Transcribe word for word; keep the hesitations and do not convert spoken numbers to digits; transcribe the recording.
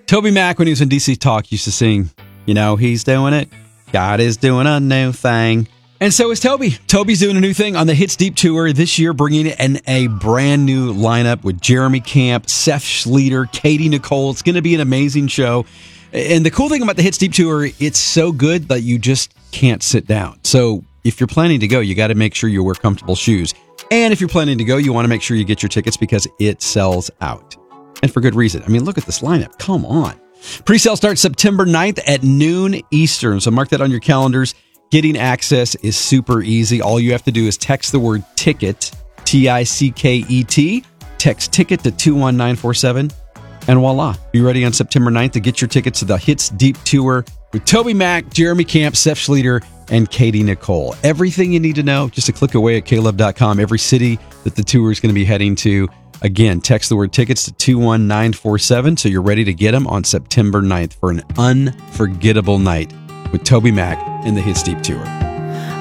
Toby Mac, when he was in D C Talk, used to sing, you know, he's doing it. God is doing a new thing. And so is Toby. Toby's doing a new thing on the Hits Deep Tour this year, bringing in a brand new lineup with Jeremy Camp, Seth Schleter, Katie Nicole. It's going to be an amazing show. And the cool thing about the Hits Deep Tour, it's so good that you just can't sit down. So if you're planning to go, you got to make sure you wear comfortable shoes. And if you're planning to go, you want to make sure you get your tickets because it sells out. And for good reason. I mean, look at this lineup. Come on. Pre-sale starts September ninth at noon Eastern. So mark that on your calendars. Getting access is super easy. All you have to do is text the word ticket, T I C K E T, text ticket to two one nine four seven, and voila. Be ready on September ninth to get your tickets to the Hits Deep Tour with Toby Mac, Jeremy Camp, Seth Schleter, and Katie Nicole. Everything you need to know, just a click away at K Love dot com. Every city that the tour is going to be heading to. Again, text the word tickets to two one nine four seven so you're ready to get them on September ninth for an unforgettable night with Toby Mac in the Hits Deep Tour.